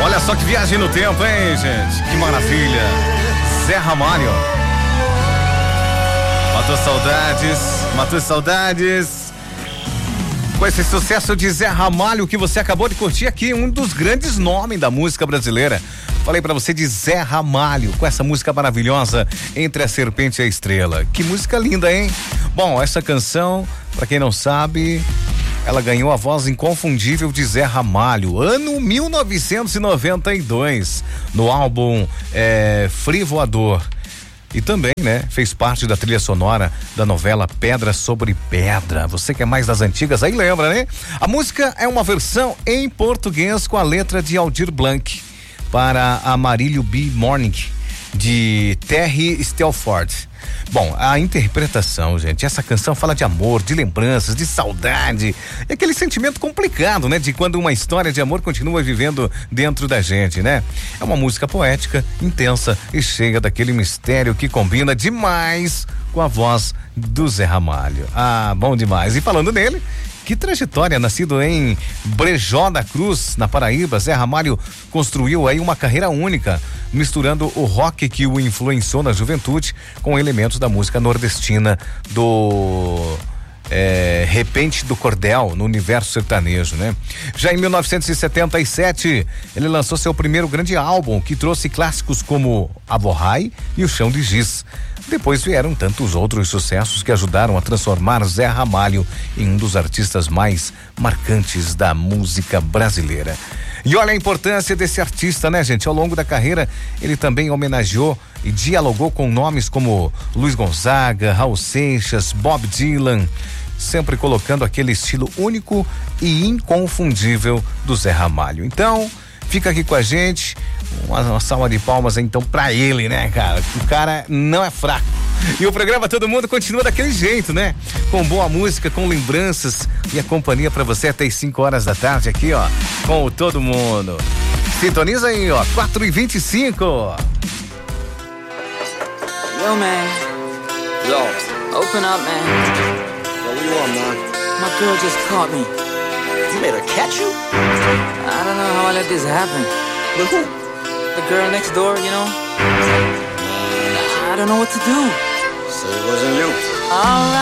Olha só que viagem no tempo, hein, gente? Que maravilha. Zé Ramalho. Matou saudades. Com esse sucesso de Zé Ramalho que você acabou de curtir aqui, um dos grandes nomes da música brasileira. Falei pra você de Zé Ramalho, com essa música maravilhosa, Entre a Serpente e a Estrela. Que música linda, hein? Bom, essa canção, pra quem não sabe, ela ganhou a voz inconfundível de Zé Ramalho, ano 1992, no álbum Free Voador. E também, né, fez parte da trilha sonora da novela Pedra sobre Pedra. Você que é mais das antigas aí lembra, né? A música é uma versão em português com a letra de Aldir Blanc para Amarillo B. Morning, de Terry Stelford. Bom, a interpretação, gente, essa canção fala de amor, de lembranças, de saudade, é aquele sentimento complicado, né? De quando uma história de amor continua vivendo dentro da gente, né? É uma música poética, intensa e cheia daquele mistério que combina demais com a voz do Zé Ramalho. Ah, bom demais. E falando nele, que trajetória, nascido em Brejó da Cruz, na Paraíba, Zé Ramalho construiu aí uma carreira única, misturando o rock que o influenciou na juventude com elementos da música nordestina do Repente do Cordel no universo sertanejo, né? Já em 1977, ele lançou seu primeiro grande álbum, que trouxe clássicos como A Borrai e O Chão de Giz. Depois vieram tantos outros sucessos que ajudaram a transformar Zé Ramalho em um dos artistas mais marcantes da música brasileira. E olha a importância desse artista, né, gente? Ao longo da carreira, ele também homenageou e dialogou com nomes como Luiz Gonzaga, Raul Seixas, Bob Dylan, sempre colocando aquele estilo único e inconfundível do Zé Ramalho. Então, fica aqui com a gente, uma salva de palmas então pra ele, né, cara? O cara não é fraco. E o programa Todo Mundo continua daquele jeito, né? Com boa música, com lembranças e a companhia pra você até as 5 horas da tarde aqui, ó, com o Todo Mundo. Sintoniza aí, ó, 4h25. Yo, man. Yo. Open up, man. Yo, what you want, man? My girl just caught me. You made her catch you? I don't know how I let this happen. With who? The girl next door, you know? I don't know what to do. So it wasn't you. All right.